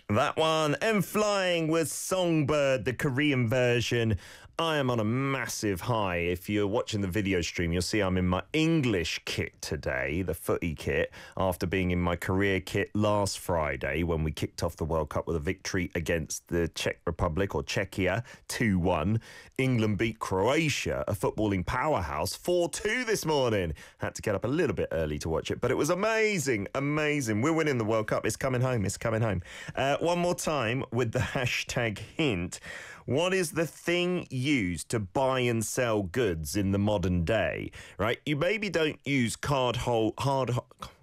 That one, and Flying with Songbird, the Korean version. I am on a massive high. If you're watching the video stream, you'll see I'm in my English kit today, the footy kit, after being in my career kit last Friday when we kicked off the World Cup with a victory against the Czech Republic, or Czechia, 2-1. England beat Croatia, a footballing powerhouse, 4-2 this morning. Had to get up a little bit early to watch it, but it was amazing, amazing. We're winning the World Cup. It's coming home, it's coming home. One more time with the hashtag hint. What is the thing used to buy and sell goods in the modern day? Right? You maybe don't use cold hard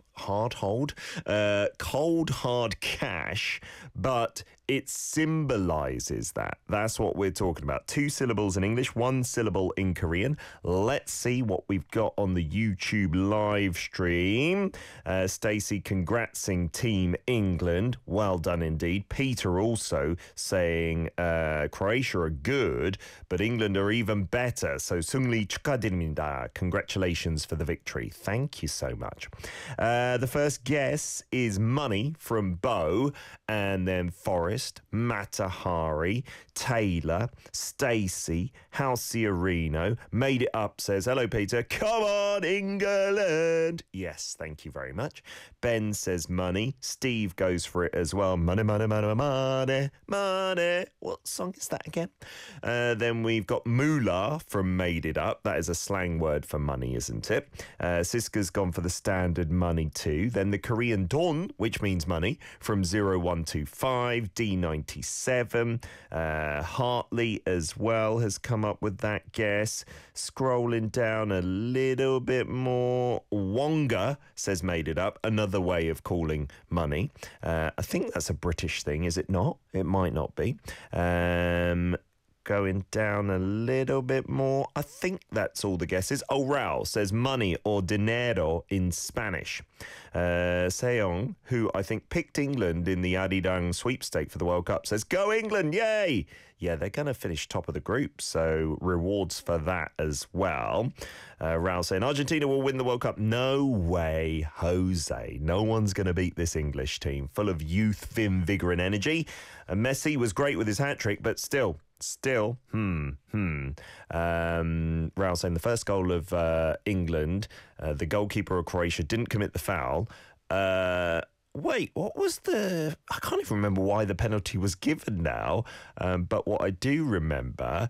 cash, but it symbolises that. That's what we're talking about. 2 syllables in English, 1 syllable in Korean. Let's see what we've got on the YouTube live stream. Stacey congratsing Team England. Well done indeed. Peter also saying Croatia are good, but England are even better. So 승리 축하드립니다. Congratulations for the victory. Thank you so much. The first guess is money from Bo, and then Forrest, Matahari, Taylor, Stacey, Halciarino. Made it up says, hello, Peter. Come on, England. Yes, thank you very much. Ben says money. Steve goes for it as well. Money, money, money, money, money. What song is that again? Then we've got moolah from Made It Up. That is a slang word for money, isn't it? Siska's gone for the standard money too. Then the Korean don, which means money, from 0125, D97. Hartley as well has come up with that guess. Scrolling down a little bit more. Wonga says Made It Up, another way of calling money. I think that's a British thing, is it not? It might not be. Going down a little bit more. I think that's all the guesses. Oh, Raul says money or dinero in Spanish. Seong, who I think picked England in the Arirang sweepstake for the World Cup, says, go England, yay! Yeah, they're going to finish top of the group, so rewards for that as well. Raul saying, Argentina will win the World Cup. No way, Jose. No one's going to beat this English team, full of youth, vim, vigour and energy. And Messi was great with his hat-trick, but still, Raul saying the first goal of England, the goalkeeper of Croatia didn't commit the foul. Wait, what was the... I can't even remember why the penalty was given now, but what I do remember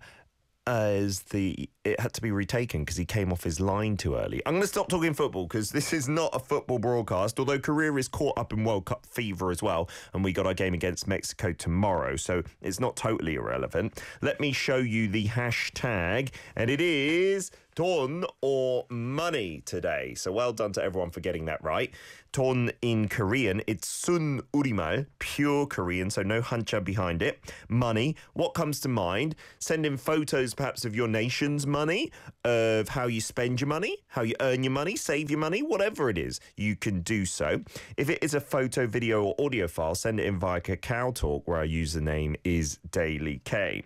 is it had to be retaken because he came off his line too early. I'm going to stop talking football because this is not a football broadcast, although Korea is caught up in World Cup fever as well, and we got our game against Mexico tomorrow, so it's not totally irrelevant. Let me show you the hashtag, and it is 돈 or money today. So well done to everyone for getting that right. 돈 in Korean, it's sun 우리말, pure Korean, so no hancha behind it. Money, what comes to mind? Send in photos perhaps of your nation's money, of how you spend your money, how you earn your money, save your money, whatever it is, you can do so. If it is a photo, video or audio file, send it in via Kakao Talk, where our username is Daily K.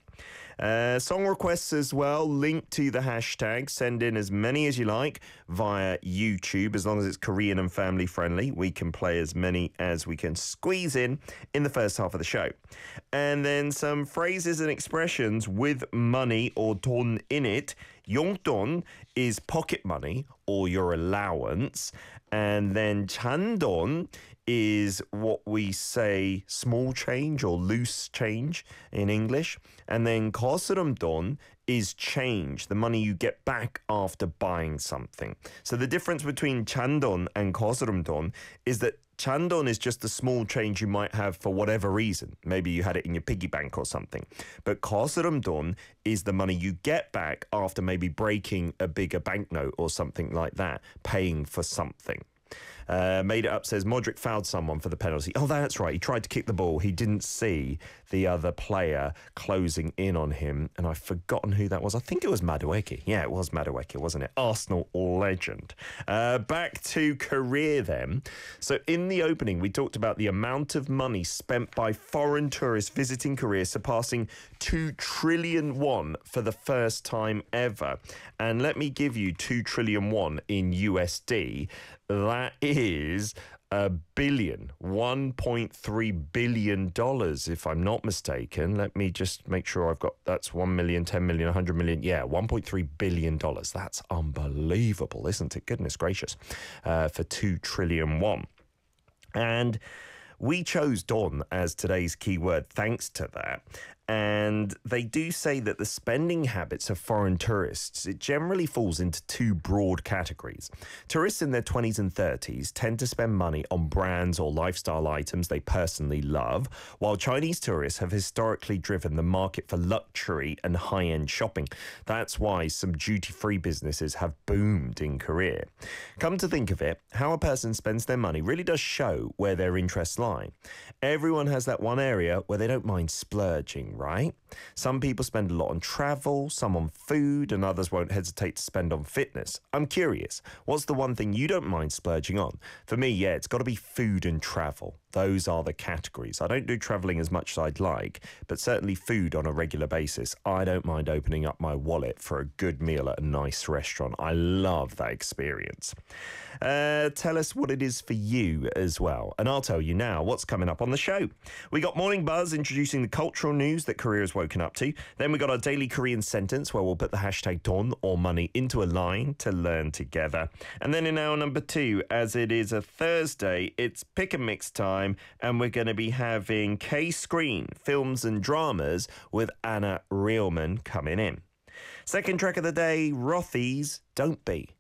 Song requests as well, link to the hashtag. Send in as many as you like via YouTube, as long as it's Korean and family friendly. We can play as many as we can squeeze in the first half of the show. And then some phrases and expressions with money or 돈 in it. 용돈 is pocket money or your allowance. And then 잔돈 is what we say small change or loose change in English. And then 거스름돈 is change, the money you get back after buying something. So the difference between 잔돈 and 거스름돈 is that 잔돈 is just the small change you might have for whatever reason. Maybe you had it in your piggy bank or something. But 거스름돈 is the money you get back after maybe breaking a bigger banknote or something like that, paying for something. Made It Up says Modric fouled someone for the penalty. Oh, that's right. He tried to kick the ball. He didn't see the other player closing in on him. And I've forgotten who that was. I think it was Madueke. Yeah, it was Madueke, wasn't it? Arsenal legend. Back to Korea then. So in the opening, we talked about the amount of money spent by foreign tourists visiting Korea surpassing 2 trillion won for the first time ever. And let me give you 2 trillion won in USD. That is $1.3 billion, if I'm not mistaken. Let me just make sure I've got, that's 1 million, 10 million, 100 million. Yeah, $1.3 billion. That's unbelievable, isn't it? Goodness gracious. For 2 trillion won. And we chose Don as today's keyword thanks to that. And they do say that the spending habits of foreign tourists, it generally falls into 2 broad categories. Tourists in their 20s and 30s tend to spend money on brands or lifestyle items they personally love, while Chinese tourists have historically driven the market for luxury and high-end shopping. That's why some duty-free businesses have boomed in Korea. Come to think of it, how a person spends their money really does show where their interests lie. Everyone has that one area where they don't mind splurging, right? Some people spend a lot on travel, some on food, and others won't hesitate to spend on fitness. I'm curious, what's the one thing you don't mind splurging on? For me, yeah, it's got to be food and travel. Those are the categories. I don't do travelling as much as I'd like, but certainly food on a regular basis. I don't mind opening up my wallet for a good meal at a nice restaurant. I love that experience. Tell us what it is for you as well, and I'll tell you now what's coming up on the show. We got Morning Buzz introducing the cultural news that Korea has woken up to. Then we got our daily Korean sentence where we'll put the hashtag Don or money into a line to learn together. And then in hour number 2, as it is a Thursday, it's pick and mix time, and we're going to be having K-Screen films and dramas with Anna Reelman coming in. Second track of the day, Rothy's Don't Be.